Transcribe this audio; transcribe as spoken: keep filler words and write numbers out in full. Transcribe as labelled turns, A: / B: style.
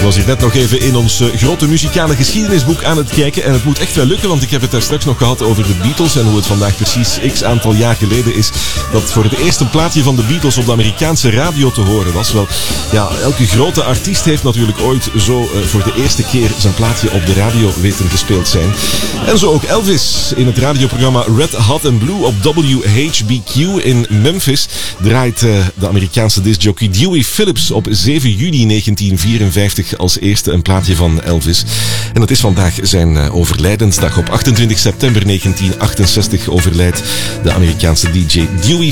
A: was hier net nog even in ons uh, grote muzikale geschiedenisboek aan het kijken. En het moet echt wel lukken, want ik heb het daar straks nog gehad over de Beatles. En hoe het vandaag precies x aantal jaar geleden is dat voor het eerst een plaatje van de Beatles op de Amerikaanse radio te horen was. Wel, ja, elke grote artiest heeft natuurlijk ooit zo uh, voor de eerste keer zijn plaatje op de radio weten gespeeld zijn. En zo ook Elvis. In het radioprogramma Red Hot and Blue op W H B Q in Memphis draait uh, de Amerikaanse discjockey Dewey Phillips op zeven juni negentien vierenvijftig als eerste een plaatje van Elvis. En het is vandaag zijn uh, overlijdensdag. Op achtentwintig september negentien achtenzestig overlijdt de Amerikaanse D J Dewey